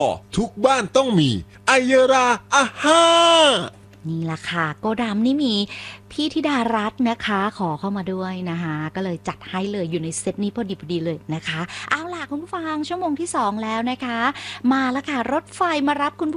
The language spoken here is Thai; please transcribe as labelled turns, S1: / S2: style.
S1: ทุกบ้านต้องมีไอเยราอาฮ่า
S2: นี่แหละค่ะโกดัมนี่มีพี่ธิดารัตน์นะคะขอเข้ามาด้วยนะคะก็เลยจัดให้เลยอยู่ในเซตนี้พอดีเลยนะคะเอาล่ะคุณผู้ฟังชั่วโมงที่2แล้วนะคะมาแล้วค่ะรถไฟมารับคุณ